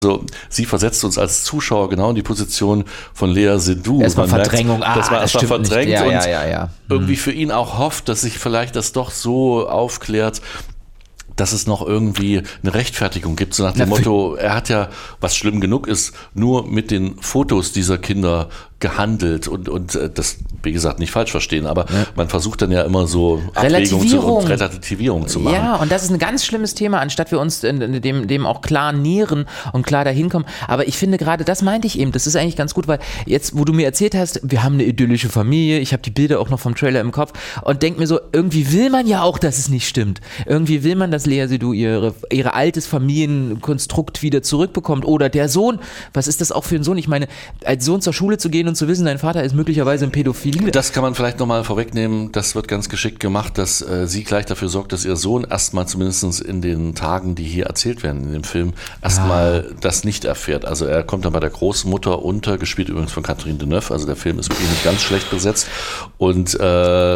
Also sie versetzt uns als Zuschauer genau in die Position von Lea Seydoux. Erstmal Verdrängung, dass man erstmal verdrängt ja, und ja. irgendwie für ihn auch hofft, dass sich vielleicht das doch so aufklärt, dass es noch irgendwie eine Rechtfertigung gibt, so nach dem Motto, er hat ja, was schlimm genug ist, nur mit den Fotos dieser Kinder gehandelt und das, wie gesagt, nicht falsch verstehen, aber man versucht dann ja immer so Relativierung zu machen. Ja, und das ist ein ganz schlimmes Thema, anstatt wir uns dem auch klar nähren und klar dahin kommen. Aber ich finde gerade, das meinte ich eben, das ist eigentlich ganz gut, weil jetzt, wo du mir erzählt hast, wir haben eine idyllische Familie, ich habe die Bilder auch noch vom Trailer im Kopf und denke mir so, irgendwie will man ja auch, dass es nicht stimmt. Irgendwie will man, dass Lea Seydoux ihre altes Familienkonstrukt wieder zurückbekommt oder der Sohn, was ist das auch für ein Sohn? Ich meine, als Sohn zur Schule zu gehen und zu wissen, dein Vater ist möglicherweise ein Pädophil. Das kann man vielleicht nochmal vorwegnehmen, das wird ganz geschickt gemacht, dass sie gleich dafür sorgt, dass ihr Sohn erstmal zumindest in den Tagen, die hier erzählt werden in dem Film, erstmal das nicht erfährt. Also er kommt dann bei der Großmutter unter, gespielt übrigens von Catherine Deneuve, also der Film ist wirklich nicht ganz schlecht besetzt und da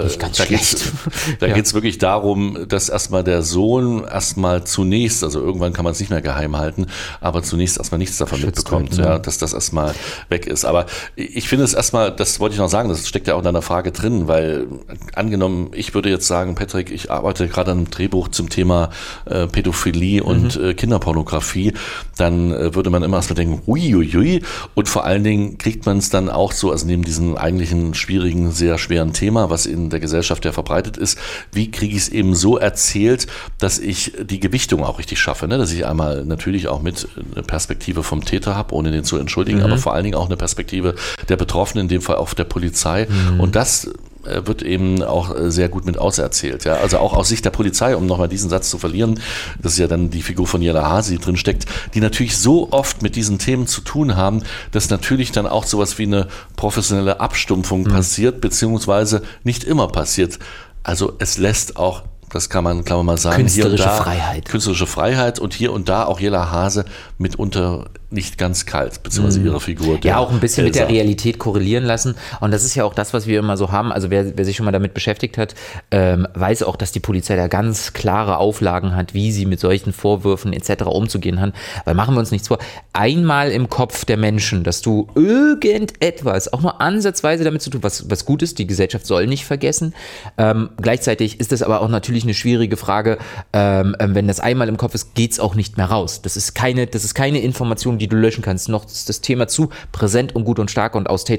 geht's wirklich darum, dass erstmal der Sohn erstmal zunächst, also irgendwann kann man es nicht mehr geheim halten, aber zunächst erstmal nichts davon mitbekommt, ja, dass das erstmal weg ist. Aber ich finde es erstmal, das wollte ich noch sagen, das steckt ja auch in deiner Frage drin, weil angenommen, ich würde jetzt sagen, Patrick, ich arbeite gerade an einem Drehbuch zum Thema Pädophilie und Kinderpornografie, dann würde man immer erstmal denken, uiuiui, und vor allen Dingen kriegt man es dann auch so, also neben diesem eigentlichen schwierigen, sehr schweren Thema, was in der Gesellschaft ja verbreitet ist, wie kriege ich es eben so erzählt, dass ich die Gewichtung auch richtig schaffe, ne? Dass ich einmal natürlich auch mit eine Perspektive vom Täter habe, ohne den zu entschuldigen, aber vor allen Dingen auch eine Perspektive der Betroffenen, in dem Fall auch der Polizei. Und das wird eben auch sehr gut mit auserzählt. Ja? Also auch aus Sicht der Polizei, um nochmal diesen Satz zu verlieren, das ist ja dann die Figur von Jella Hase, die drin steckt, die natürlich so oft mit diesen Themen zu tun haben, dass natürlich dann auch sowas wie eine professionelle Abstumpfung passiert, beziehungsweise nicht immer passiert. Also es lässt auch, das kann man, glaube ich mal sagen, künstlerische Freiheit und hier und da auch Jella Hase mitunter nicht ganz kalt, beziehungsweise ihre Figur. Ja, auch ein bisschen mit der Realität korrelieren lassen. Und das ist ja auch das, was wir immer so haben. Also wer sich schon mal damit beschäftigt hat, weiß auch, dass die Polizei da ganz klare Auflagen hat, wie sie mit solchen Vorwürfen etc. umzugehen hat. Weil machen wir uns nichts vor. Einmal im Kopf der Menschen, dass du irgendetwas, auch nur ansatzweise damit zu tun, was gut ist, die Gesellschaft soll nicht vergessen. Gleichzeitig ist das aber auch natürlich eine schwierige Frage. Wenn das einmal im Kopf ist, geht es auch nicht mehr raus. Das ist keine Information, die du löschen kannst. Noch ist das Thema zu präsent und gut und stark und aus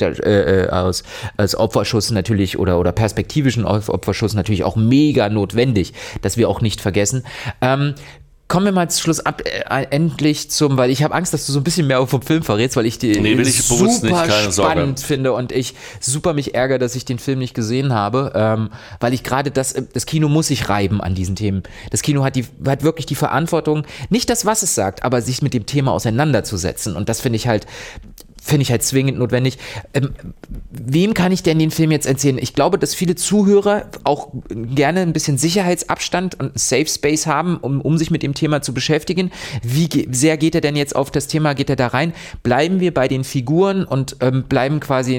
Opferschuss natürlich oder perspektivischen Opferschuss natürlich auch mega notwendig, dass wir auch nicht vergessen. Kommen wir mal zum Schluss endlich weil ich habe Angst, dass du so ein bisschen mehr vom Film verrätst, weil ich die super spannend finde und ich super mich ärgere, dass ich den Film nicht gesehen habe, weil ich gerade das Kino muss sich reiben an diesen Themen. Das Kino hat wirklich die Verantwortung, nicht das, was es sagt, aber sich mit dem Thema auseinanderzusetzen und das finde ich halt zwingend notwendig. Wem kann ich denn den Film jetzt erzählen? Ich glaube, dass viele Zuhörer auch gerne ein bisschen Sicherheitsabstand und einen Safe Space haben, um sich mit dem Thema zu beschäftigen. Wie sehr geht er denn jetzt auf das Thema, geht er da rein? Bleiben wir bei den Figuren und bleiben quasi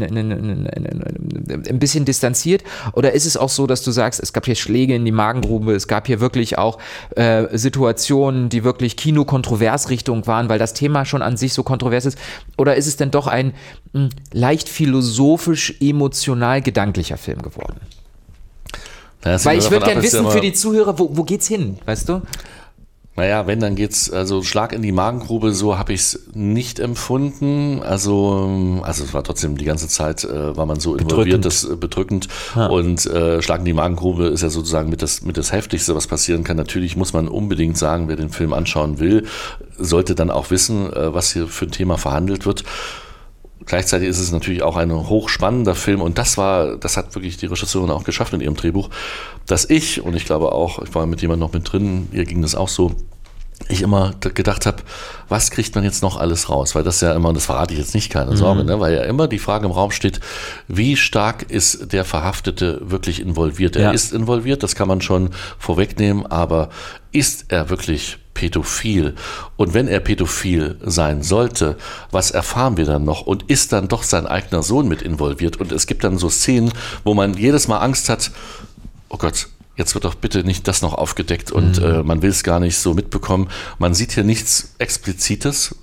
ein bisschen distanziert? Oder ist es auch so, dass du sagst, es gab hier Schläge in die Magengrube, es gab hier wirklich auch Situationen, die wirklich Kino-Kontroversrichtung waren, weil das Thema schon an sich so kontrovers ist? Oder ist es denn doch ein leicht philosophisch, emotional, gedanklicher Film geworden? Weil ich würde gerne wissen für die Zuhörer, wo geht's hin, weißt du? Naja, wenn, dann geht's, also Schlag in die Magengrube, so habe ich es nicht empfunden. Also es war trotzdem die ganze Zeit, war man so involviert, das bedrückend. Ja. Und Schlag in die Magengrube ist ja sozusagen mit das Heftigste, was passieren kann. Natürlich muss man unbedingt sagen, wer den Film anschauen will, sollte dann auch wissen, was hier für ein Thema verhandelt wird. Gleichzeitig ist es natürlich auch ein hochspannender Film und das hat wirklich die Regisseurin auch geschafft in ihrem Drehbuch, dass ich glaube auch, ich war mit jemandem noch mit drin, ihr ging das auch so, ich immer gedacht habe, was kriegt man jetzt noch alles raus? Weil das ja immer, und das verrate ich jetzt nicht, keine Sorge, ne? Weil ja immer die Frage im Raum steht, wie stark ist der Verhaftete wirklich involviert? Er ist involviert, das kann man schon vorwegnehmen, aber ist er wirklich pädophil? Und wenn er pädophil sein sollte, was erfahren wir dann noch? Und ist dann doch sein eigener Sohn mit involviert? Und es gibt dann so Szenen, wo man jedes Mal Angst hat, oh Gott, jetzt wird doch bitte nicht das noch aufgedeckt und man will es gar nicht so mitbekommen. Man sieht hier nichts Explizites,